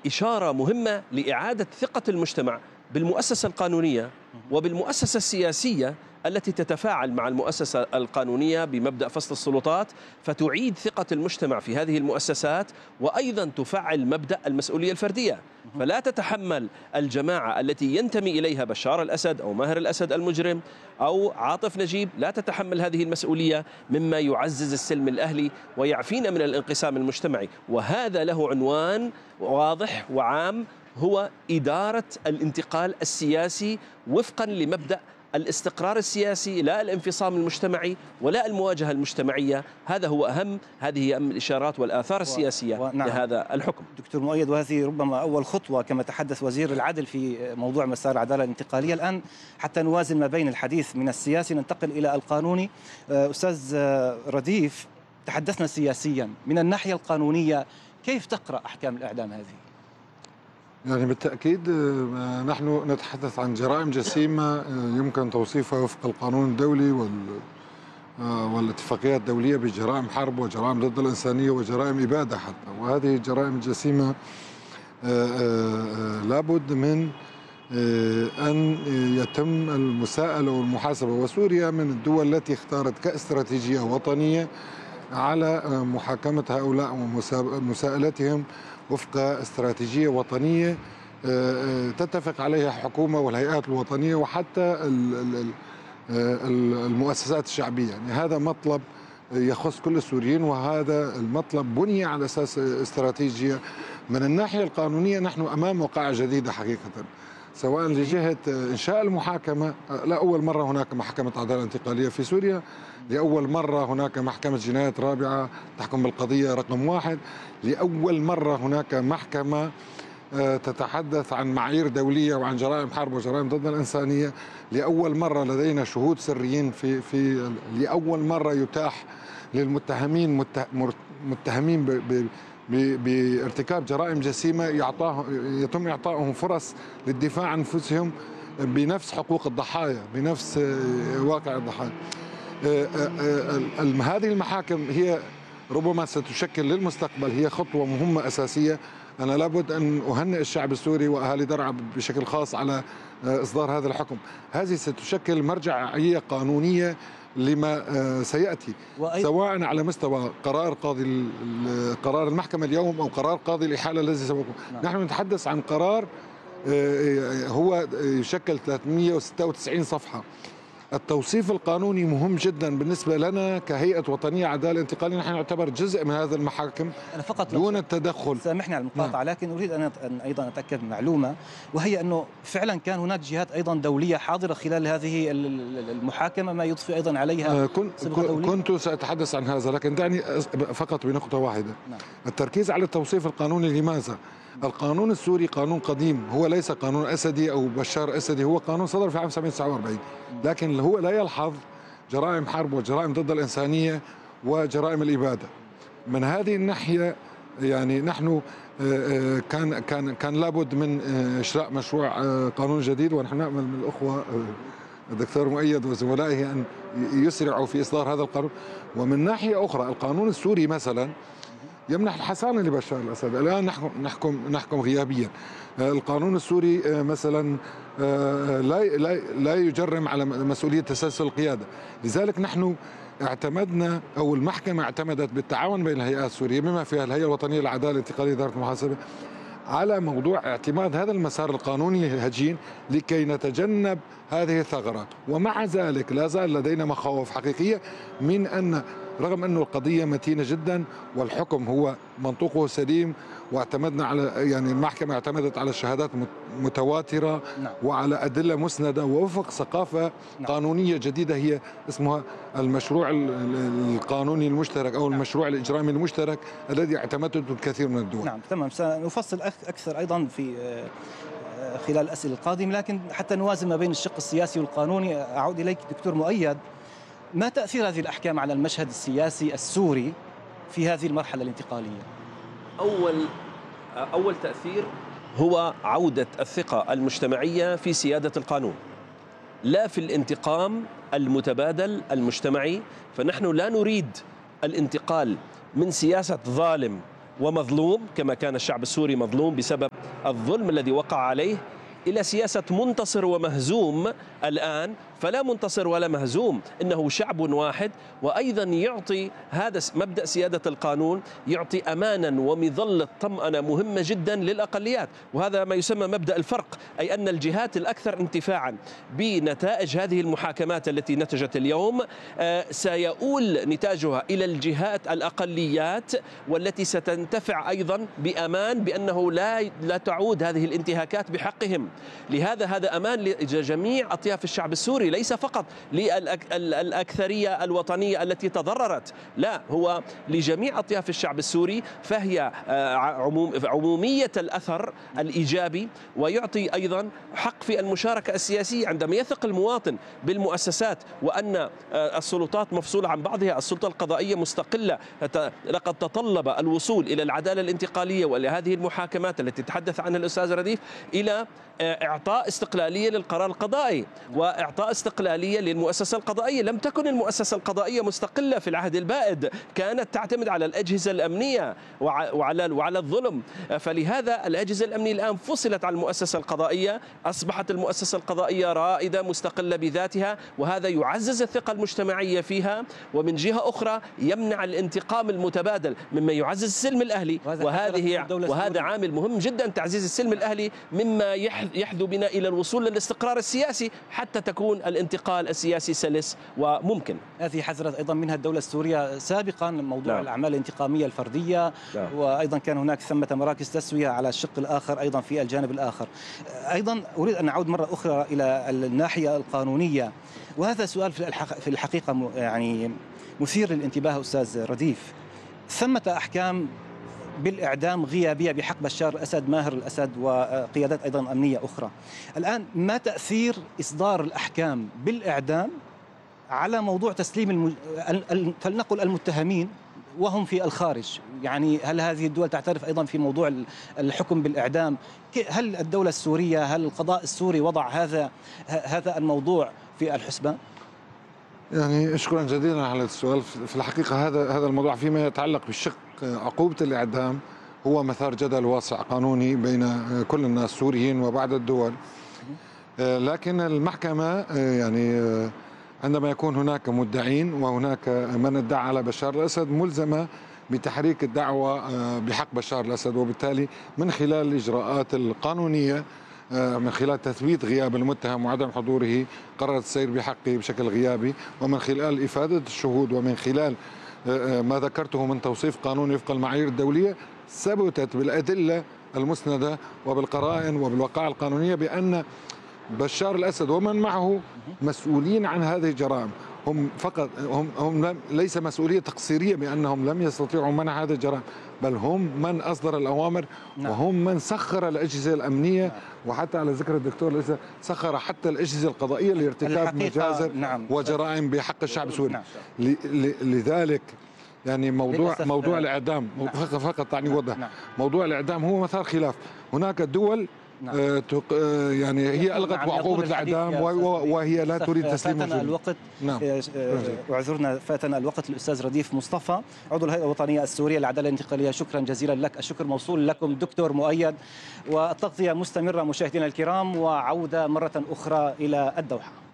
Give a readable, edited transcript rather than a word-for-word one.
إشارة مهمة لإعادة ثقة المجتمع بالمؤسسة القانونية وبالمؤسسة السياسية التي تتفاعل مع المؤسسة القانونية بمبدأ فصل السلطات، فتعيد ثقة المجتمع في هذه المؤسسات، وأيضا تفعل مبدأ المسؤولية الفردية. فلا تتحمل الجماعة التي ينتمي إليها بشار الأسد أو ماهر الأسد المجرم أو عاطف نجيب، لا تتحمل هذه المسؤولية مما يعزز السلم الأهلي ويعفينا من الانقسام المجتمعي. وهذا له عنوان واضح وعام، هو إدارة الانتقال السياسي وفقا لمبدأ الاستقرار السياسي، لا الانفصام المجتمعي ولا المواجهة المجتمعية. هذه هي أهم الإشارات والآثار السياسية لهذا الحكم. دكتور مؤيد، وهذه ربما أول خطوة كما تحدث وزير العدل في موضوع مسار العدالة الانتقالية. الآن حتى نوازن ما بين الحديث من السياسي ننتقل إلى القانوني. أستاذ رديف، تحدثنا سياسيا، من الناحية القانونية كيف تقرأ أحكام الإعدام هذه؟ يعني بالتأكيد نحن نتحدث عن جرائم جسيمة يمكن توصيفها وفق القانون الدولي والاتفاقيات الدولية بجرائم حرب وجرائم ضد الإنسانية وجرائم إبادة حتى. وهذه الجرائم الجسيمة لابد من أن يتم المساءلة والمحاسبة، وسوريا من الدول التي اختارت كاستراتيجية وطنية على محاكمة هؤلاء ومساءلتهم وفق استراتيجية وطنية تتفق عليها حكومة والهيئات الوطنية وحتى المؤسسات الشعبية. يعني هذا مطلب يخص كل السوريين، وهذا المطلب بني على أساس استراتيجية. من الناحية القانونية نحن أمام وقائع جديدة حقيقة، سواء لجهة إنشاء المحاكمة. لأول مرة هناك محكمة عدالة انتقالية في سوريا، لأول مرة هناك محكمة جنايات رابعة تحكم بالقضية رقم 1، لأول مرة هناك محكمة تتحدث عن معايير دولية وعن جرائم حرب وجرائم ضد الإنسانية، لأول مرة لدينا شهود سريين لأول مرة يتاح للمتهمين متهمين بارتكاب جرائم جسيمة يتم إعطائهم فرص للدفاع عن أنفسهم بنفس حقوق الضحايا، بنفس واقع الضحايا. هذه المحاكم هي ربما ستشكل للمستقبل هي خطوة مهمة أساسية. أنا لابد أن أهنئ الشعب السوري وأهالي درعا بشكل خاص على إصدار هذا الحكم. هذه ستشكل مرجعية قانونية لما سيأتي، سواء على مستوى قرار المحكمة اليوم أو قرار قاضي الإحالة الذي سبقه. نحن نتحدث عن قرار هو يشكل 396 صفحة. التوصيف القانوني مهم جدا بالنسبة لنا كهيئة وطنية عدالة انتقالية. نحن نعتبر جزء من هذا المحاكم أنا فقط دون التدخل. سامحني على المقاطعة، لكن أريد أن أيضا أتأكد من معلومة، وهي أنه فعلا كان هناك جهات أيضا دولية حاضرة خلال هذه المحاكمة، ما يضفي أيضا عليها كنت سأتحدث عن هذا، لكن دعني فقط بنقطة واحدة. التركيز على التوصيف القانوني. لماذا؟ القانون السوري قانون قديم، هو ليس قانون أسدي أو بشار أسدي، هو قانون صدر في عام 1949، لكن هو لا يلحظ جرائم حرب وجرائم ضد الإنسانية وجرائم الإبادة. من هذه الناحية يعني نحن كان لابد من إشراء مشروع قانون جديد، ونحن نأمل من الأخوة الدكتور مؤيد وزملائه أن يسرعوا في إصدار هذا القانون. ومن ناحية أخرى القانون السوري مثلا يمنح الحصانة لبشار الأسد. الآن نحكم غيابيا. القانون السوري مثلا لا يجرم على مسؤولية تسلسل القيادة. لذلك نحن اعتمدنا أو المحكمة اعتمدت بالتعاون بين الهيئات السورية بما فيها الهيئة الوطنية للعدالة الانتقالية إدارة المحاسبة على موضوع اعتماد هذا المسار القانوني الهجين لكي نتجنب هذه الثغرات. ومع ذلك لا زال لدينا مخاوف حقيقية من أن رغم أن القضية متينة جدا والحكم هو منطوقه سليم، واعتمدنا على يعني المحكمة اعتمدت على شهادات متواترة وعلى أدلة مسندة ووفق ثقافة قانونية جديدة هي اسمها المشروع القانوني المشترك أو المشروع الإجرامي المشترك الذي اعتمدته الكثير من الدول. نعم تمام، سنفصل أكثر أيضا في خلال الأسئلة القادمة، لكن حتى نوازن ما بين الشق السياسي والقانوني أعود إليك دكتور مؤيد. ما تأثير هذه الأحكام على المشهد السياسي السوري في هذه المرحلة الانتقالية؟ أول تأثير هو عودة الثقة المجتمعية في سيادة القانون، لا في الانتقام المتبادل المجتمعي. فنحن لا نريد الانتقال من سياسة ظالم ومظلوم كما كان الشعب السوري مظلوم بسبب الظلم الذي وقع عليه، إلى سياسة منتصر ومهزوم الآن، فلا منتصر ولا مهزوم، إنه شعب واحد. وأيضا يعطي هذا مبدأ سيادة القانون يعطي أمانا ومظلة طمأنة مهمة جدا للأقليات، وهذا ما يسمى مبدأ الفرق، أي أن الجهات الأكثر انتفاعا بنتائج هذه المحاكمات التي نتجت اليوم سيؤول نتاجها إلى الجهات الأقليات، والتي ستنتفع أيضا بأمان بأنه لا تعود هذه الانتهاكات بحقهم. لهذا هذا أمان لجميع أطياف الشعب السوري، ليس فقط للأكثرية الوطنية التي تضررت، لا، هو لجميع أطياف الشعب السوري، فهي عمومية الأثر الإيجابي، ويعطي أيضا حق في المشاركة السياسية عندما يثق المواطن بالمؤسسات وأن السلطات مفصولة عن بعضها، السلطة القضائية مستقلة. لقد تطلب الوصول إلى العدالة الانتقالية وإلى هذه المحاكمات التي تحدث عنها الأستاذ رديف إلى إعطاء استقلالية للقرار القضائي وإعطاء استقلالية للمؤسسة القضائية. لم تكن المؤسسة القضائية مستقلة في العهد البائد، كانت تعتمد على الأجهزة الأمنية وعلى الظلم. فلهذا الأجهزة الأمنية الآن فصلت عن المؤسسة القضائية، أصبحت المؤسسة القضائية رائدة مستقلة بذاتها، وهذا يعزز الثقة المجتمعية فيها، ومن جهة أخرى يمنع الانتقام المتبادل مما يعزز السلم الأهلي، وهذا عامل مهم جدا، تعزيز السلم الأهلي مما يحذو بنا إلى الوصول للاستقرار السياسي حتى تكون الانتقال السياسي سلس وممكن. هذه حذرت أيضا منها الدولة السورية سابقا، موضوع الأعمال الانتقامية الفردية، وأيضا كان هناك ثمة مراكز تسوية على الشق الآخر أيضا في الجانب الآخر. أيضا أريد أن أعود مرة أخرى إلى الناحية القانونية، وهذا سؤال في الحقيقة يعني مثير للانتباه أستاذ رديف. ثمة أحكام بالإعدام غيابية بحق بشار الأسد، ماهر الأسد، وقيادات أيضا أمنية أخرى. الآن ما تأثير إصدار الأحكام بالإعدام على موضوع تسليم فلنقل المتهمين وهم في الخارج؟ يعني هل هذه الدول تعترف أيضا في موضوع الحكم بالإعدام؟ هل الدولة السورية، هل القضاء السوري وضع هذا الموضوع في الحسبان؟ يعني شكرا جزيلا على السؤال. في الحقيقة هذا الموضوع فيما يتعلق بالشق عقوبة الإعدام هو مثار جدل واسع قانوني بين كل الناس السوريين وبعض الدول، لكن المحكمة يعني عندما يكون هناك مدعين وهناك من ادعى على بشار الأسد ملزمة بتحريك الدعوة بحق بشار الأسد، وبالتالي من خلال الإجراءات القانونية، من خلال تثبيت غياب المتهم وعدم حضوره، قررت السير بحقه بشكل غيابي، ومن خلال إفادة الشهود، ومن خلال ما ذكرته من توصيف قانوني وفق المعايير الدولية، ثبتت بالأدلة المسندة وبالقرائن وبالوقائع القانونية بأن بشار الأسد ومن معه مسؤولين عن هذه الجرائم. هم فقط ليس مسؤولية تقصيرية بأنهم لم يستطيعوا منع هذه الجرائم، بل هم من أصدر الأوامر، وهم من سخر الأجهزة الأمنية، وحتى على ذكر الدكتور لسه سخر حتى الأجهزة القضائية لارتكاب مجازر وجرائم بحق الشعب السوري. لذلك يعني موضوع الإعدام فقط يعني وضح موضوع الإعدام هو مثار خلاف. هناك دول يعني هي ألغت عقوبة الإعدام وهي لا تريد تسليم الوقت. اعذرنا فاتنا الوقت. الأستاذ رديف مصطفى، عضو الهيئة الوطنية السورية للعدالة الانتقالية، شكرا جزيلا لك. الشكر موصول لكم دكتور مؤيد، والتغطية مستمرة مشاهدينا الكرام، وعودة مرة أخرى إلى الدوحة.